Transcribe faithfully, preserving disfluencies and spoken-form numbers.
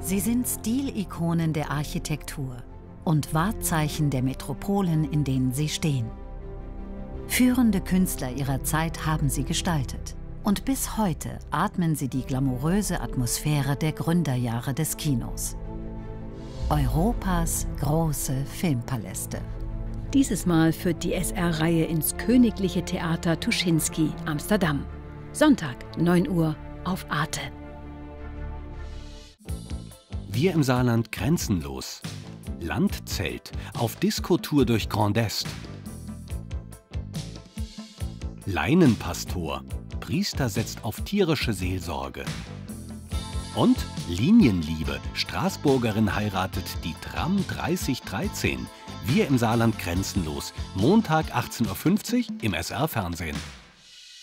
Sie sind Stilikonen der Architektur und Wahrzeichen der Metropolen, in denen sie stehen. Führende Künstler ihrer Zeit haben sie gestaltet. Und bis heute atmen sie die glamouröse Atmosphäre der Gründerjahre des Kinos. Europas große Filmpaläste. Dieses Mal führt die S R-Reihe ins Königliche Theater Tuschinski, Amsterdam. Sonntag, neun Uhr, auf Arte. Wir im Saarland grenzenlos. Landzelt auf Diskotour durch Grand Est. Leinenpastor. Priester setzt auf tierische Seelsorge. Und Linienliebe. Straßburgerin heiratet die Tram dreißig dreizehn. Wir im Saarland grenzenlos. Montag achtzehn Uhr fünfzig im S R-Fernsehen.